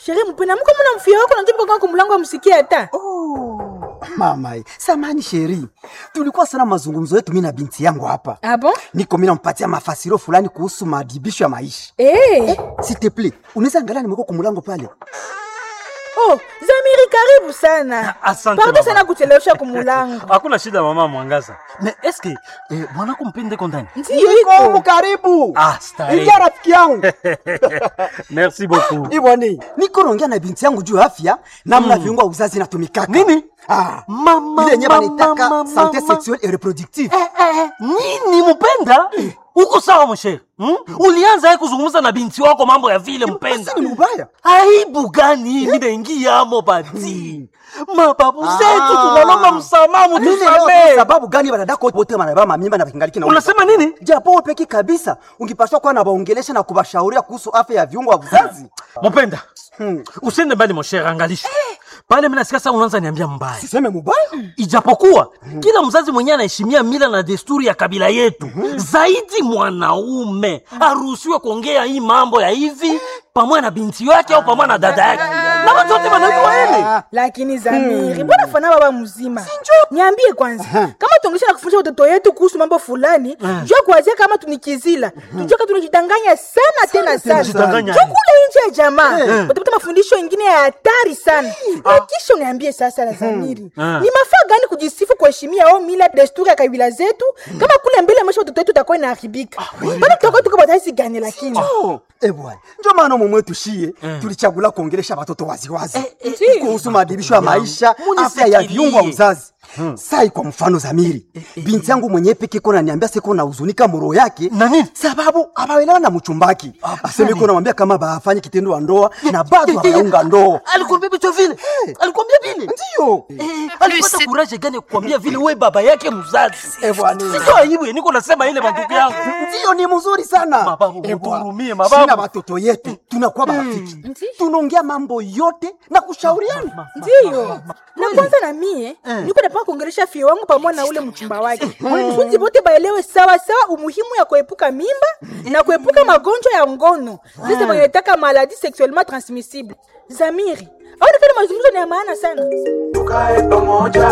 Sherehe mpenda mko mna mfia wako na kwa kumlango amsikie hata. Oh, mama, samani sheri. Tulikuwa sana mazungumzo yetu mimi na binti yangu hapa. Ah bon? Niko mimi nampatia mafasiro fulani kuhusu maadibisho ya maisha. S'il te plaît, unaweza angalia nimeko kumlango pale. Oh, Zamiri karibu sana. Asante. Pardon sana kuchelewesha kumulango. Hakuna shida mama Mwangaza. Na eske mwanako mpende kondani? Ndio iko. Karibu. Stari. Ingia rafiki yangu. Merci beaucoup. Iboni, niko naongea na binti yangu juu afya namna viungo vya uzazi inatumikaka. Nini? Mama, ile nyama nitaka santé sexuelle et reproductive. Nini mpenda? Uko sawa mshe? Ulianza kuzungumza na binti wako mambo ya vile mpenda. Ni mbaya. Aibu gani mimi naingia amo bati? Mababu zetu tunalomba msamaha mtusamee. Sababu gani wanadako wote wanabeba mimba na kingaliki na unasema nini? Japo peki kabisa ungepaswa kuwa na waongelesha na kubashauria kuhusu afya ya viungo vya uzazi. Mpenda. Usiende mbali mshe, angalisha. Pale mimi nasikia sasa unaanza niambia mbaya. Siseme mbaya. Ijapokuwa kila mzazi mwenyewe anaheshimia mila na desturi ya kabila yetu. Zaidi mwanaume haruhusiwi kuongea hii mambo ya hivi pamoja na binti yake au pamoja na dada yake. Na watu wote wanajua hili. Lakini Zamiri, mbona fana baba mzima? Niambie kwanza, kama tungesha kufundisha watoto wetu kuhusu mambo fulani, jua kuanzia kama tunikizila. Tujua kama tunajidanganya sana tena sana. Chukula nje ya jamaa. Utapata mafundisho mengine ya hatari sana. Na kisha uniambie sasa la Zamiri. Ni mafaa gani kujisifu kuheshimia au mila desturi ya kabila zetu kama kule mbele maisha watoto wetu itakuwa inaharibika? Bado tutakuwa tuko bataisi gani lakini? Bwana. Ndio maana mume wetu shie tulichagula kuongelesha watoto waziwazi kuhusu maadibisho ya maisha, afya ya viungo vya uzazi. Sai kwa mfano Zamiri, binti yangu mwenyewe peke kona niambia siko na huzunika moro yake sababu abaelewa na mchumbaki. Aseme kuna mwambia kama baafanye kitendo wa ndoa na bado hayaunga ndoa. Alikwambia vitu vile? Alikwambia vile? Ndio. Alipata courage gani kukwambia vile wewe baba yake mzazi? Bwana. Sio aibu niko nasema ile mandugu yangu. Ndio ni mzuri sana. Mababu, mhurumie mababu. Sina watoto yetu tunakuwa marafiki. Tunaongea mambo yote na kushauriana. Ndio. Na kwanza na mie niko napaka kuongelesha fie wangu pamoja na ule mchumba wake. Wanafunzi wote baelewe sawa sawa umuhimu ya kuepuka mimba na kuepuka magonjwa ya ngono. Sasa wanataka maladie sexuellement transmissible. Zamiri, au ni kama mazungumzo ni ya maana sana. Tukae pamoja.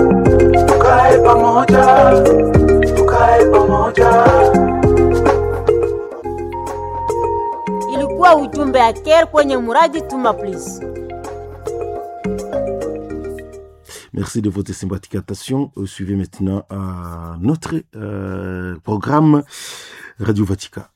Tukae pamoja. Tukae pamoja. Ilikuwa ujumbe ya Care kwenye muradi Tuma Please. Merci de votre sympathique attention. Suivez maintenant notre programme Radio Vatican.